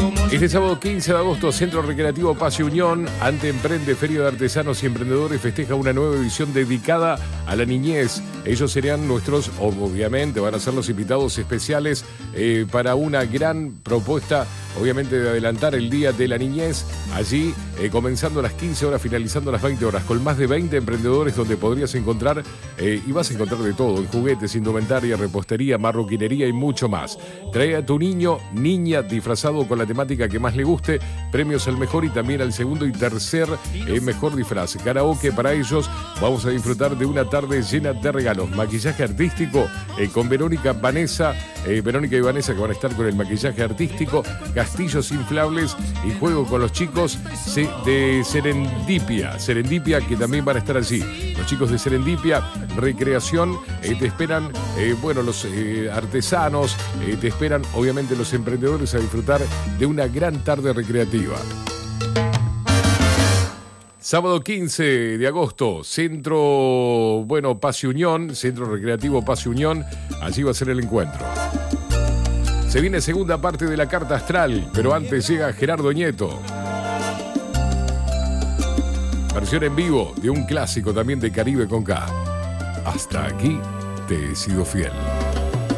Este sábado 15 de agosto, Centro Recreativo Paz y Unión, ante Emprende, Feria de Artesanos y Emprendedores, festeja una nueva edición dedicada a la niñez. Ellos serían nuestros, obviamente, van a ser los invitados especiales para una gran propuesta, obviamente, de adelantar el Día de la Niñez. Allí, comenzando a las 15 horas, finalizando a las 20 horas, con más de 20 emprendedores donde podrías encontrar, y vas a encontrar de todo, en juguetes, indumentaria, repostería, marroquinería y mucho más. Trae a tu niño, niña, disfrazado con la temática que más le guste, premios al mejor y también al segundo y tercer mejor disfraz. Karaoke para ellos, vamos a disfrutar de una tarde llena de regalos. Maquillaje artístico con Verónica y Vanessa que van a estar con el maquillaje artístico, castillos inflables y juego con los chicos de Serendipia, que también van a estar allí. Los chicos de Serendipia, recreación, te esperan, los artesanos, te esperan obviamente los emprendedores a disfrutar de una gran tarde recreativa. Sábado 15 de agosto, Centro Recreativo Paz y Unión, allí va a ser el encuentro. Se viene segunda parte de la carta astral, pero antes llega Gerardo Nieto. Versión en vivo de un clásico también de Caribe con K. Hasta aquí te he sido fiel.